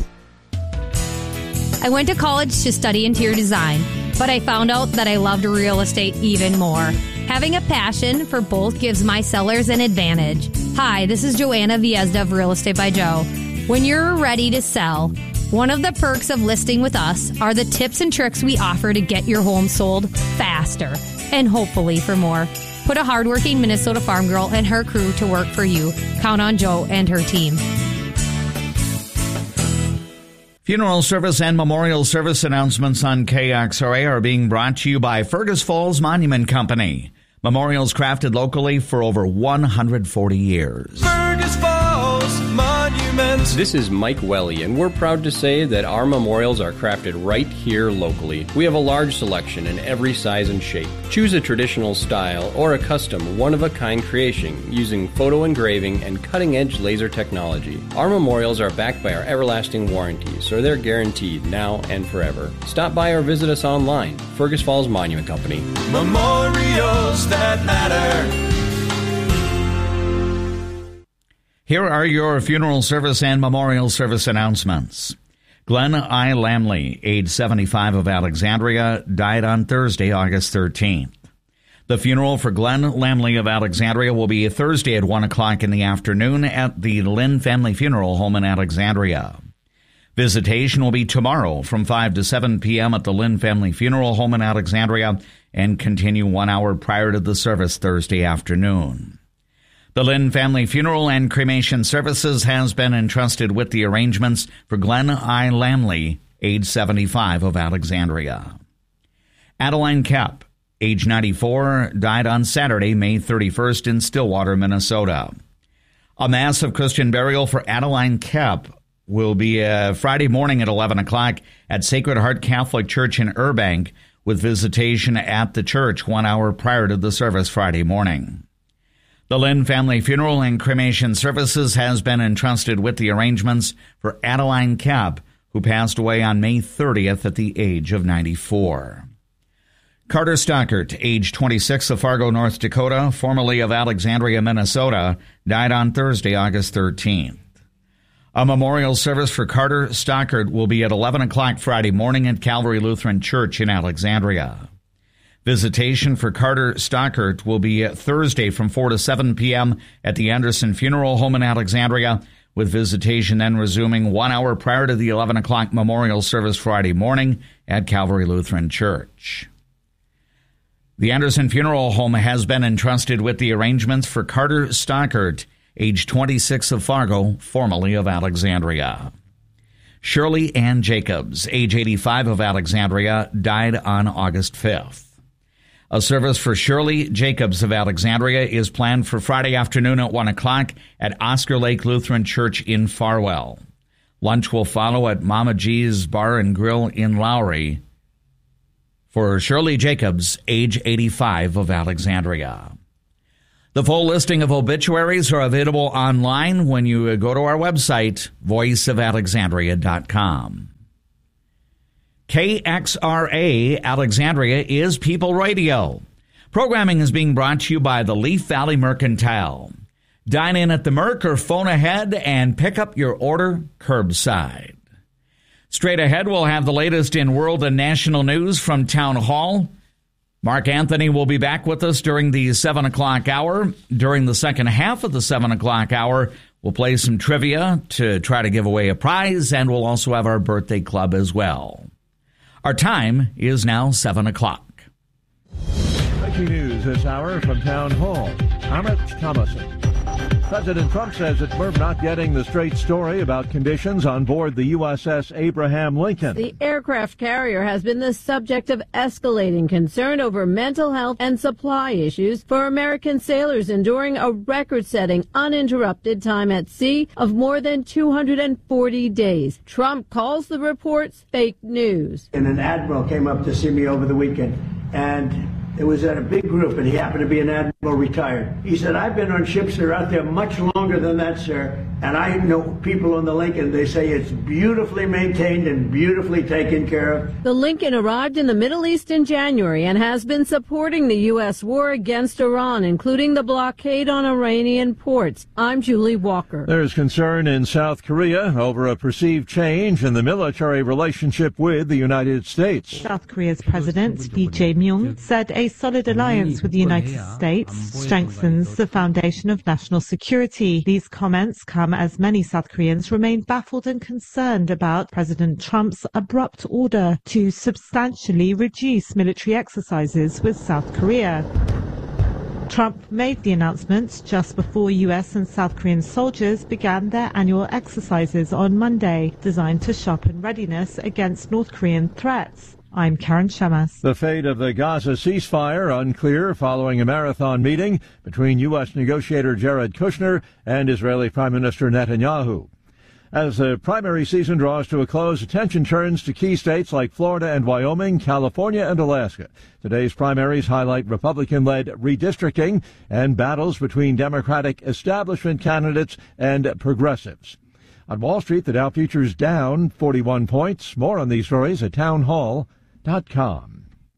I went to college to study interior design, but I found out that I loved real estate even more. Having a passion for both gives my sellers an advantage. Hi, this is Joanna Viezda of Real Estate by Joe. When you're ready to sell, one of the perks of listing with us are the tips and tricks we offer to get your home sold faster and hopefully for more. Put a hardworking Minnesota farm girl and her crew to work for you. Count on Joe and her team. Funeral service and memorial service announcements on K X R A are being brought to you by Fergus Falls Monument Company. Memorials crafted locally for over one hundred forty years. Fergus Falls Monuments. This is Mike Welly, and we're proud to say that our memorials are crafted right here locally. We have a large selection in every size and shape. Choose a traditional style or a custom, one-of-a-kind creation using photo engraving and cutting-edge laser technology. Our memorials are backed by our everlasting warranty, so they're guaranteed now and forever. Stop by or visit us online. Fergus Falls Monument Company. Memorials that matter. Here are your funeral service and memorial service announcements. Glenn I. Lamley, age seventy-five, of Alexandria, died on Thursday, August thirteenth. The funeral for Glenn Lamley of Alexandria will be Thursday at one o'clock in the afternoon at the Lynn Family Funeral Home in Alexandria. Visitation will be tomorrow from five to seven p.m. at the Lynn Family Funeral Home in Alexandria and continue one hour prior to the service Thursday afternoon. The Lynn Family Funeral and Cremation Services has been entrusted with the arrangements for Glenn I. Lamley, age seventy-five, of Alexandria. Adeline Kep, age ninety-four, died on Saturday, May thirty-first in Stillwater, Minnesota. A mass of Christian burial for Adeline Kep will be uh, Friday morning at eleven o'clock at Sacred Heart Catholic Church in Burbank, with visitation at the church one hour prior to the service Friday morning. The Lynn Family Funeral and Cremation Services has been entrusted with the arrangements for Adeline Kep, who passed away on May thirtieth at the age of ninety-four. Carter Stockert, age twenty-six, of Fargo, North Dakota, formerly of Alexandria, Minnesota, died on Thursday, August thirteenth. A memorial service for Carter Stockert will be at eleven o'clock Friday morning at Calvary Lutheran Church in Alexandria. Visitation for Carter Stockert will be Thursday from four to seven p.m. at the Anderson Funeral Home in Alexandria, with visitation then resuming one hour prior to the eleven o'clock memorial service Friday morning at Calvary Lutheran Church. The Anderson Funeral Home has been entrusted with the arrangements for Carter Stockert, age twenty-six, of Fargo, formerly of Alexandria. Shirley Ann Jacobs, age eighty-five, of Alexandria, died on August fifth. A service for Shirley Jacobs of Alexandria is planned for Friday afternoon at one o'clock at Oscar Lake Lutheran Church in Farwell. Lunch will follow at Mama G's Bar and Grill in Lowry. For Shirley Jacobs, age eighty-five, of Alexandria. The full listing of obituaries are available online when you go to our website, voice of alexandria dot com. K X R A Alexandria is People Radio. Programming is being brought to you by the Leaf Valley Mercantile. Dine in at the Merc or phone ahead and pick up your order curbside. Straight ahead, we'll have the latest in world and national news from Town Hall. Mark Anthony will be back with us during the seven o'clock hour. During the second half of the seven o'clock hour, we'll play some trivia to try to give away a prize, and we'll also have our birthday club as well. Our time is now seven o'clock. Breaking news this hour from Town Hall. Amit Thomason. President Trump says that we're not getting the straight story about conditions on board the U S S Abraham Lincoln. The aircraft carrier has been the subject of escalating concern over mental health and supply issues for American sailors enduring a record-setting uninterrupted time at sea of more than two hundred forty days. Trump calls the reports fake news. And an admiral came up to see me over the weekend, and it was at a big group, and he happened to be an admiral retired. He said, I've been on ships that are out there much longer than that, sir. And I know people on the Lincoln, they say it's beautifully maintained and beautifully taken care of. The Lincoln arrived in the Middle East in January and has been supporting the U S war against Iran, including the blockade on Iranian ports. I'm Julie Walker. There's concern in South Korea over a perceived change in the military relationship with the United States. South Korea's President Lee Jae-myung said a solid alliance with the United States strengthens the foundation of national security. These comments come as many South Koreans remain baffled and concerned about President Trump's abrupt order to substantially reduce military exercises with South Korea. Trump made the announcement just before U S and South Korean soldiers began their annual exercises on Monday, designed to sharpen readiness against North Korean threats. I'm Karen Shamas. The fate of the Gaza ceasefire unclear following a marathon meeting between U S negotiator Jared Kushner and Israeli Prime Minister Netanyahu. As the primary season draws to a close, attention turns to key states like Florida and Wyoming, California and Alaska. Today's primaries highlight Republican-led redistricting and battles between Democratic establishment candidates and progressives. On Wall Street, the Dow futures down forty-one points. More on these stories at townhall dot com.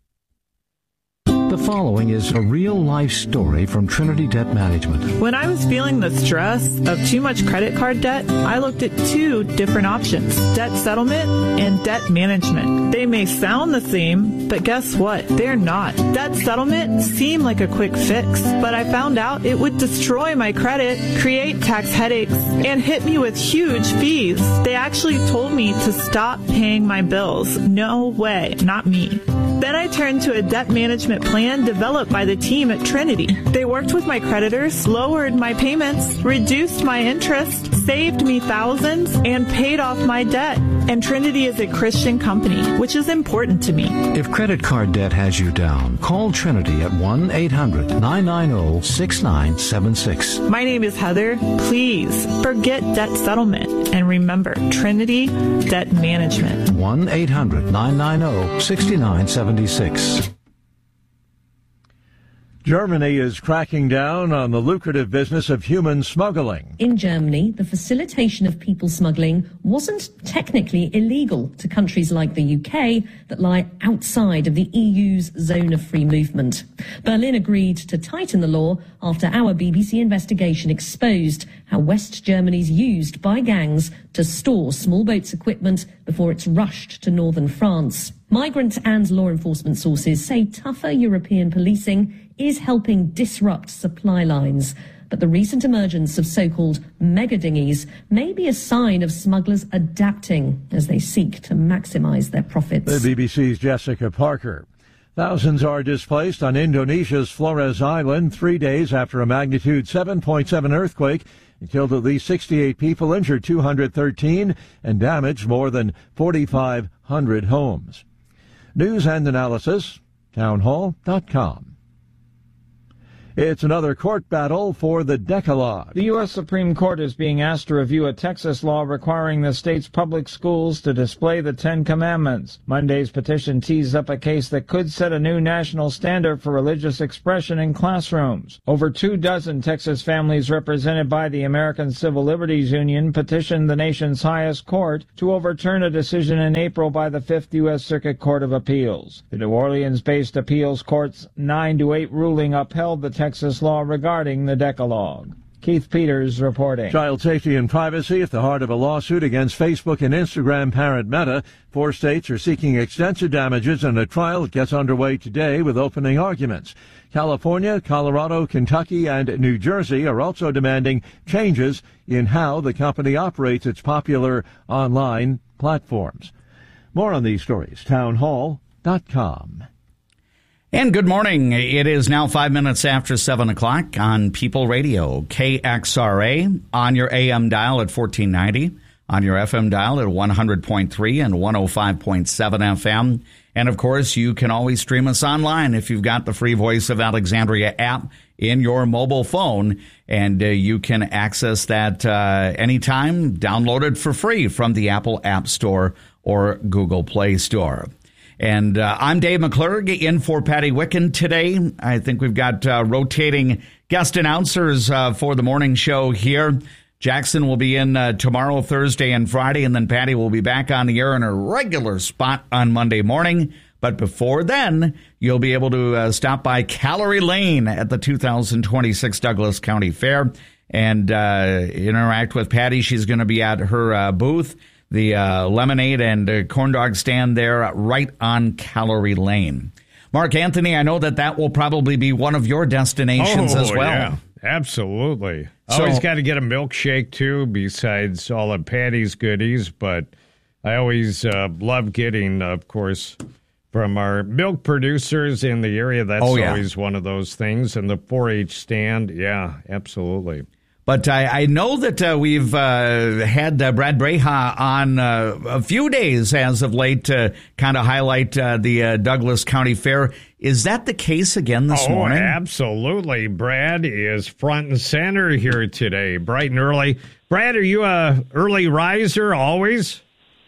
The following is a real-life story from Trinity Debt Management. When I was feeling the stress of too much credit card debt, I looked at two different options, debt settlement and debt management. They may sound the same, but guess what? They're not. Debt settlement seemed like a quick fix, but I found out it would destroy my credit, create tax headaches, and hit me with huge fees. They actually told me to stop paying my bills. No way, not me. Then I turned to a debt management plan developed by the team at Trinity. They worked with my creditors, lowered my payments, reduced my interest, saved me thousands, and paid off my debt. And Trinity is a Christian company, which is important to me. If credit card debt has you down, call Trinity at one eight hundred nine nine zero six nine seven six. My name is Heather. Please forget debt settlement and remember Trinity Debt Management. one eight hundred nine nine zero six nine seven six. Germany is cracking down on the lucrative business of human smuggling. In Germany, the facilitation of people smuggling wasn't technically illegal to countries like the U K that lie outside of the E U's zone of free movement. Berlin agreed to tighten the law after our B B C investigation exposed how West Germany's used by gangs to store small boats' equipment before it's rushed to northern France. Migrant and law enforcement sources say tougher European policing is helping disrupt supply lines. But the recent emergence of so-called mega dinghies may be a sign of smugglers adapting as they seek to maximize their profits. The B B C's Jessica Parker. Thousands are displaced on Indonesia's Flores Island three days after a magnitude seven point seven earthquake. It killed at least sixty-eight people, injured two hundred thirteen, and damaged more than forty-five hundred homes. News and analysis, townhall dot com. It's another court battle for the Decalogue. The U S Supreme Court is being asked to review a Texas law requiring the state's public schools to display the Ten Commandments. Monday's petition teased up a case that could set a new national standard for religious expression in classrooms. Over two dozen Texas families represented by the American Civil Liberties Union petitioned the nation's highest court to overturn a decision in April by the Fifth U S Circuit Court of Appeals. The New Orleans-based appeals court's nine to eight ruling upheld the Texas Texas law regarding the Decalogue. Keith Peters reporting. Child safety and privacy at the heart of a lawsuit against Facebook and Instagram parent Meta. Four states are seeking extensive damages in a trial that gets underway today with opening arguments. California, Colorado, Kentucky, and New Jersey are also demanding changes in how the company operates its popular online platforms. More on these stories, townhall dot com. And good morning. It is now five minutes after seven o'clock on People Radio, K X R A, on your A M dial at fourteen ninety, on your F M dial at one hundred point three and one oh five point seven F M. And, of course, you can always stream us online if you've got the free Voice of Alexandria app in your mobile phone. And uh, you can access that uh, anytime, download it for free from the Apple App Store or Google Play Store. And uh, I'm Dave McClurg in for Patty Wicken today. I think we've got uh, rotating guest announcers uh, for the morning show here. Jackson will be in uh, tomorrow, Thursday, and Friday, and then Patty will be back on the air in a regular spot on Monday morning. But before then, you'll be able to uh, stop by Calorie Lane at the two thousand twenty-six Douglas County Fair and uh, interact with Patty. She's going to be at her uh, booth. The uh, lemonade and uh, corn dog stand there right on Calorie Lane. Mark Anthony, I know that that will probably be one of your destinations oh, as well. Yeah, absolutely. So, always got to get a milkshake, too, besides all of Patty's goodies. But I always uh, love getting, of course, from our milk producers in the area. That's oh, yeah. always one of those things. And the four H stand, yeah, absolutely. But I, I know that uh, we've uh, had uh, Brad Breha on uh, a few days as of late to kind of highlight uh, the uh, Douglas County Fair. Is that the case again this oh, morning? Absolutely. Brad is front and center here today, bright and early. Brad, are you a early riser always?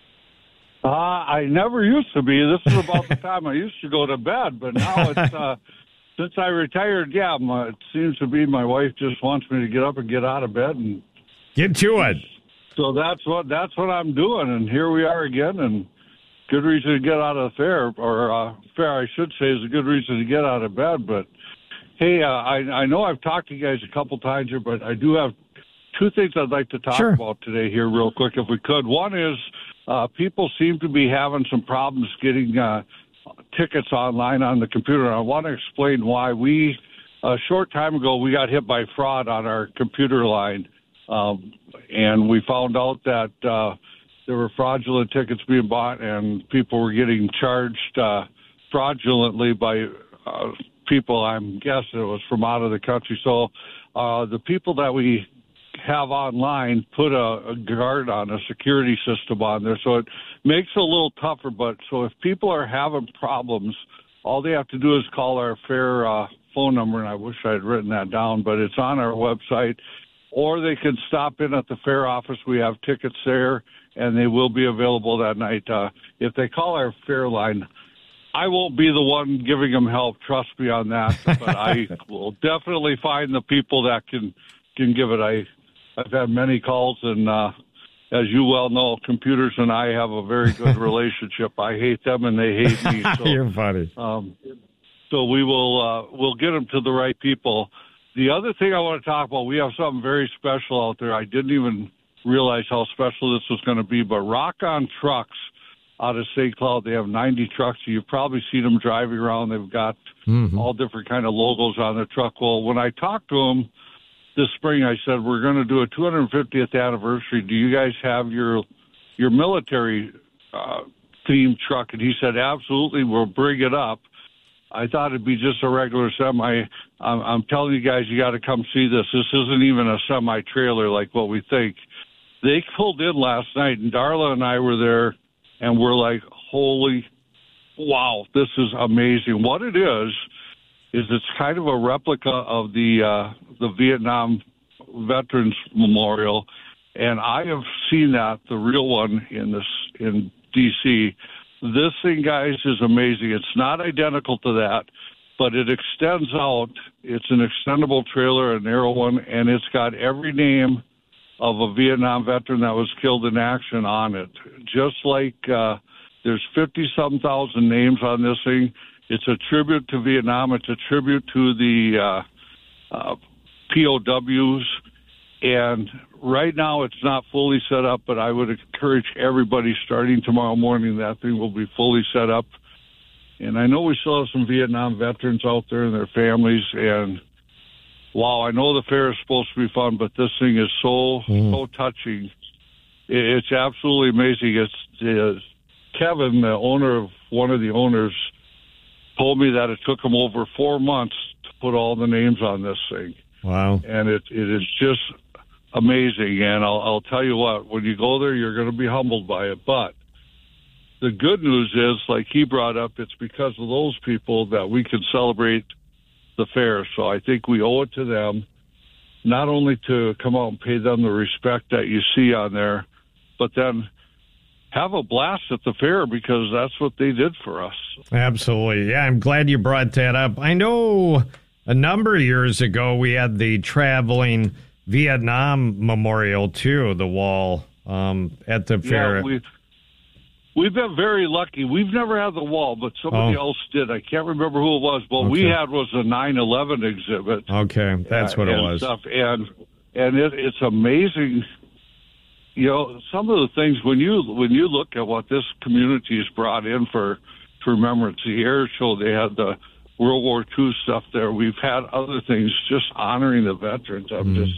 Uh, I never used to be. This is about the time I used to go to bed, but now it's... Uh, Since I retired, yeah, my, it seems to be my wife just wants me to get up and get out of bed and get to it. So that's what that's what I'm doing, and here we are again. And good reason to get out of the fair, or uh, fair, I should say, is a good reason to get out of bed. But hey, uh, I I know I've talked to you guys a couple times here, but I do have two things I'd like to talk sure. about today here, real quick, if we could. One is uh, people seem to be having some problems getting. Uh, tickets online on the computer. And I want to explain why. We, a short time ago, we got hit by fraud on our computer line. Um, and we found out that uh, there were fraudulent tickets being bought and people were getting charged uh, fraudulently by uh, people, I'm guessing it was from out of the country. So uh, the people that we have online put a, a guard on, a security system on there. So it makes it a little tougher. But so if people are having problems, all they have to do is call our fair uh, phone number. And I wish I had written that down, but it's on our website. Or they can stop in at the fair office. We have tickets there, and they will be available that night. Uh, if they call our fair line, I won't be the one giving them help. Trust me on that. But I will definitely find the people that can can give it. I I've had many calls, and uh, as you well know, computers and I have a very good relationship. I hate them, and they hate me. So, You're funny. Um, so we will uh, we'll get them to the right people. The other thing I want to talk about, we have something very special out there. I didn't even realize how special this was going to be, but Rock on Trucks out of Saint Cloud. They have ninety trucks. You've probably seen them driving around. They've got mm-hmm. all different kind of logos on their truck. Well, when I talked to them this spring, I said, we're going to do a two hundred fiftieth anniversary. Do you guys have your your military uh, themed truck? And he said, absolutely, we'll bring it up. I thought it'd be just a regular semi. I'm, I'm telling you guys, you got to come see this. This isn't even a semi-trailer like what we think. They pulled in last night, and Darla and I were there, and we're like, holy, wow, this is amazing. What it is, is it's kind of a replica of the uh, the Vietnam Veterans Memorial, and I have seen that, the real one in this in D C. This thing, guys, is amazing. It's not identical to that, but it extends out. It's an extendable trailer, a narrow one, and it's got every name of a Vietnam veteran that was killed in action on it. Just like uh, there's fifty-some thousand names on this thing. It's a tribute to Vietnam. It's a tribute to the uh, uh, P O Ws. And right now it's not fully set up, but I would encourage everybody starting tomorrow morning, that thing will be fully set up. And I know we still have some Vietnam veterans out there and their families. And, wow, I know the fair is supposed to be fun, but this thing is so, mm. so touching. It's absolutely amazing. It's uh, Kevin, the owner of one of the owners, told me that it took him over four months to put all the names on this thing. Wow. And it it is just amazing. And I'll, I'll tell you what, when you go there, you're going to be humbled by it. But the good news is, like he brought up, it's because of those people that we can celebrate the fair. So I think we owe it to them, not only to come out and pay them the respect that you see on there, but then have a blast at the fair, because that's what they did for us. Absolutely. Yeah, I'm glad you brought that up. I know a number of years ago we had the traveling Vietnam Memorial, too, the wall um, at the fair. Yeah, we've, we've been very lucky. We've never had the wall, but somebody oh. else did. I can't remember who it was, but okay. we had was a nine eleven exhibit. Okay, that's what uh, it was. Stuff. And and it, it's amazing. You know, some of the things, when you when you look at what this community has brought in for to remembrance, the air show, they had the World War Two stuff there. We've had other things just honoring the veterans. I'm mm. just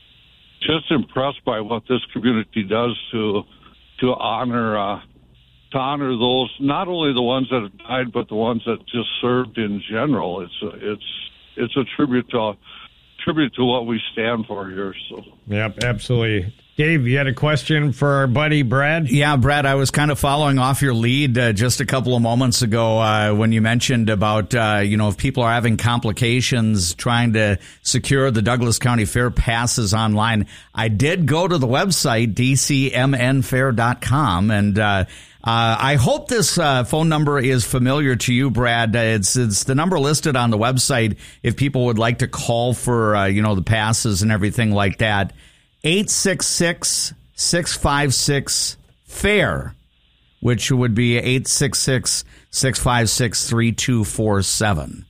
just impressed by what this community does to to honor uh, to honor those, not only the ones that have died, but the ones that just served in general. It's a, it's it's a tribute to tribute to what we stand for here. So yep, absolutely. Dave, you had a question for our buddy Brad? Yeah, Brad, I was kind of following off your lead uh, just a couple of moments ago uh, when you mentioned about, uh, you know, if people are having complications trying to secure the Douglas County Fair passes online. I did go to the website, d c m n fair dot com, and uh, uh, I hope this uh, phone number is familiar to you, Brad. It's, it's the number listed on the website if people would like to call for, uh, you know, the passes and everything like that. eight six six, six five six, FAIR, which would be eight six six, six five six, three two four seven.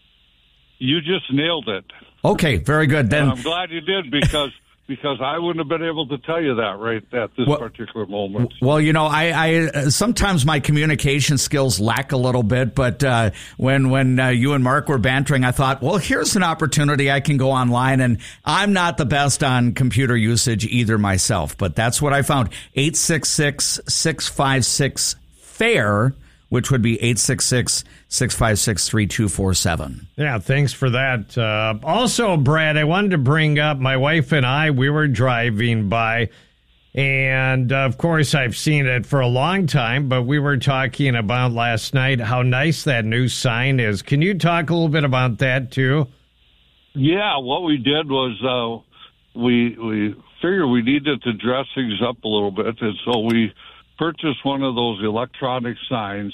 You just nailed it. Okay, very good. Then and I'm glad you did, because because I wouldn't have been able to tell you that right at this well, particular moment. Well, you know, I, I sometimes my communication skills lack a little bit, but uh, when when uh, you and Mark were bantering, I thought, well, here's an opportunity. I can go online, and I'm not the best on computer usage either myself, but that's what I found. eight six six, six five six, FAIR, which would be eight six six, six five six, three two four seven. Yeah, thanks for that. Uh, also, Brad, I wanted to bring up my wife and I, we were driving by, and uh, of course I've seen it for a long time, but we were talking about last night how nice that new sign is. Can you talk a little bit about that, too? Yeah, what we did was uh, we, we figured we needed to dress things up a little bit, and so we purchase one of those electronic signs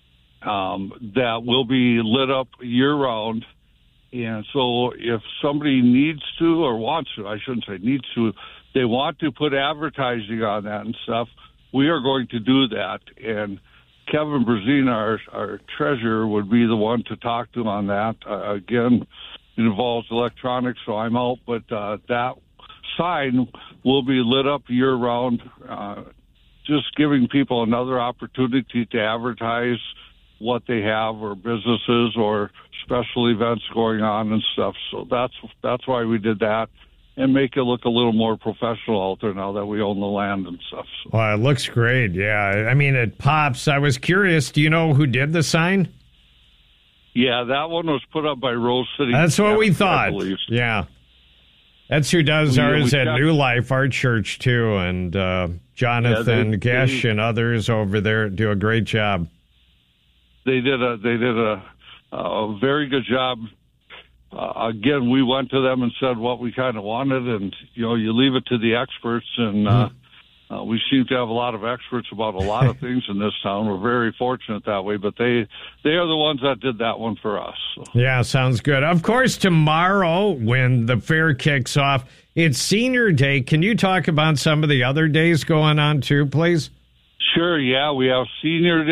um, that will be lit up year-round. And so if somebody needs to or wants to, I shouldn't say needs to, they want to put advertising on that and stuff, we are going to do that. And Kevin Brzezina, our, our treasurer, would be the one to talk to on that. Uh, again, it involves electronics, so I'm out, but uh, that sign will be lit up year-round. Uh, just giving people another opportunity to advertise what they have or businesses or special events going on and stuff. So that's that's why we did that, and make it look a little more professional out there now that we own the land and stuff. So. Well, it looks great, yeah. I mean, it pops. I was curious, do you know who did the sign? Yeah, that one was put up by Rose City. That's what we thought. I Yeah. That's who does Yeah, ours we at checked. New Life, our church, too. And uh, Jonathan Yeah, they- Gesh they- and others over there do a great job. They did a they did a, a very good job. Uh, again, we went to them and said what we kind of wanted, and you know, you leave it to the experts. And uh, uh, we seem to have a lot of experts about a lot of things in this town. We're very fortunate that way. But they they are the ones that did that one for us. So. Yeah, sounds good. Of course, tomorrow when the fair kicks off, it's Senior Day. Can you talk about some of the other days going on too, please? Sure. Yeah, we have Senior Day.